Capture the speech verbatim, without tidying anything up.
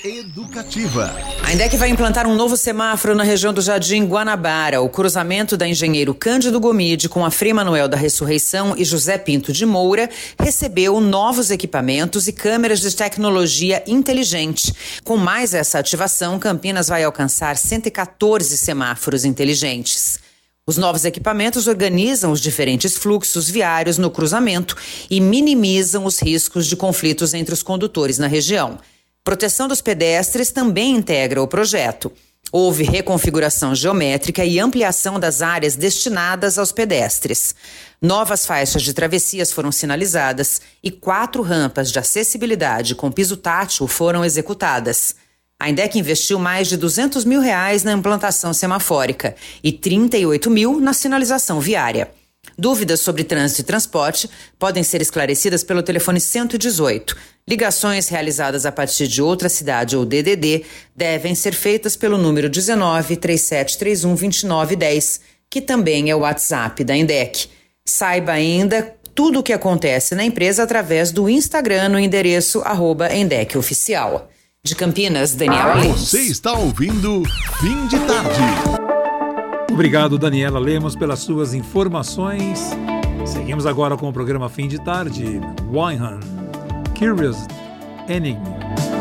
Educativa. A Indec vai implantar um novo semáforo na região do Jardim Guanabara. O cruzamento da Engenheiro Cândido Gomide com a Frei Manuel da Ressurreição e José Pinto de Moura recebeu novos equipamentos e câmeras de tecnologia inteligente. Com mais essa ativação, Campinas vai alcançar cento e quatorze semáforos inteligentes. Os novos equipamentos organizam os diferentes fluxos viários no cruzamento e minimizam os riscos de conflitos entre os condutores na região. Proteção dos pedestres também integra o projeto. Houve reconfiguração geométrica e ampliação das áreas destinadas aos pedestres. Novas faixas de travessias foram sinalizadas e quatro rampas de acessibilidade com piso tátil foram executadas. A Indec investiu mais de duzentos mil reais na implantação semafórica e trinta e oito mil na sinalização viária. Dúvidas sobre trânsito e transporte podem ser esclarecidas pelo telefone cento e dezoito. Ligações realizadas a partir de outra cidade ou D D D devem ser feitas pelo número dezenove, trinta e sete trinta e um, vinte e nove dez, que também é o WhatsApp da Indec. Saiba ainda tudo o que acontece na empresa através do Instagram no endereço arroba Indec Oficial. De Campinas, Daniela Lemos. Você está ouvindo Fim de Tarde. Obrigado, Daniela Lemos, pelas suas informações. Seguimos agora com o programa Fim de Tarde. Winehouse, Curious Enigma.